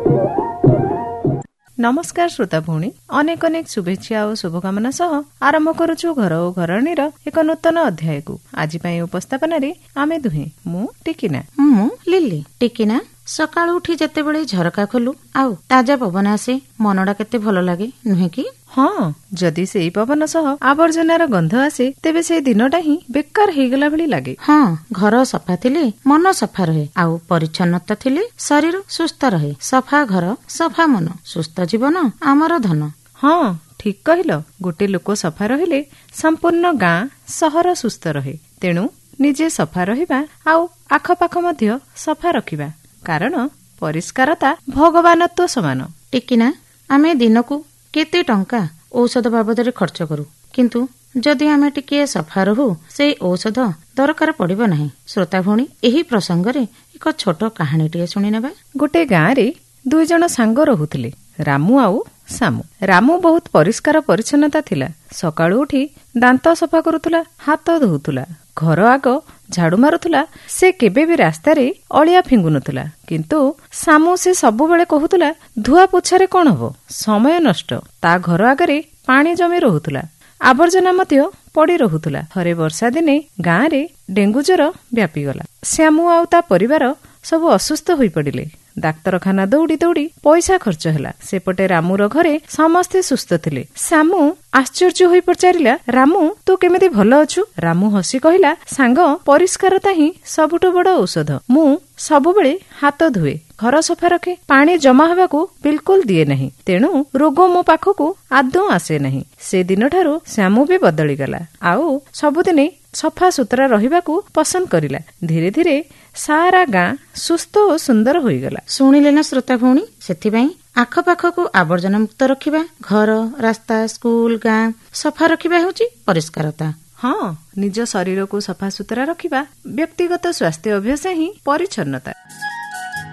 नमस्कार श्रोता भौणी अनेक अनेक शुभेच्छा और शुभकामना सह आरंभ करुछु घर और घरणीर एक नूतन अध्याय को आज उपस्थापन आमे दुहे मु टिकिना मु लिली टिकिना सकाळु उठी जेतेबेले झरका खोलु आउ ताजा पवन आसे मनडा केते भलो लागे नुहे कि हाँ जदि से पवन सह आवर्जनार गंध आसे तेबे से दिनटा ही बेकार हेगला भली लागे। हाँ घर सफा थिले मन सफा रहे आउ परिच्छन्नता थिले शरीर सुस्थ रहे। सफा घर सफा मन सुस्थ जीवन आमर धन। हाँ ठीक कहिल गोटे लोक सफा रहिले संपूर्ण गाँ सहर सुस्थ रहे। तेणु निजे सफा रहिबा आउ आखपाख मध्य सफा रखिबा कारण परिष्कारता भगवानत्व समान। टिकिना आमे दिनकू केते टंका औषध बाबदरे खर्च करू किंतु जदि आमे टिके सफा रहू से औषध दरकार पड़िबो नाही। श्रोता भौणी एही प्रसंगरे एक छोट कहानीटिए सुनि नेबा। गोटे गाँ रे दुई जण सांग रहुथिले रामू आउ सामू। रामू बहुत परिष्कार परिच्छन्नता थिला। सकाळु उठी दांत सफा करुथुला हाथ धोउथुला घर आग झाड़ू मारुथुला। से केबे भी रास्ता रे अलिया फिंगु नथुला किंतु सामू से सबु बेले कहूथुला धुआ पोछारे कोन हबो समय नष्ट। ता घर आगरे पानी जमी रहुथुला आवर्जना मध्य पड़ी रहुथुला। थरे वर्षा दिने गाँ रे डेंगू ज्वर व्यापी गला। श्यामू आउ ता परिवार सब असुस्थ होई पड़िले। डाक्तरखाना दौड़ी दौड़ी पैसा खर्च हैला। सेपटे रामूर घरे समस्ते सुस्थ थिले। श्यामू आश्चर्य होई पचारिला रामू तू केमिति भल अछु। रामू हसी कहिला सांग परिष्कारता ही सबुठु बड़ औषध। मु सबुबेले हाथ धुए घर सफा रखे पानी जमा हवाकू बिल्कुल दिए नहीं तेणु रोग मो पाखकू आदौ आसे नहीं। से दिन ठारू श्यामू भी बदली गला आउ सबुदिने सफा सुतरा रहिबाकू पसंद करिला। धीरे धीरे सारा गाँ सुस्थ और सुंदर होईगला। शुणिले ना श्रोता भौणी सेथिबाई आखपाखकू आवर्जना मुक्त रखिबा घर रास्ता स्कूल गाँ सफा रखिबा हेउची परिष्कारता। हाँ निज शरीर को सफा सुतरा रखिबा व्यक्तिगत स्वास्थ्य अभ्यास ही परिच्छन्नता।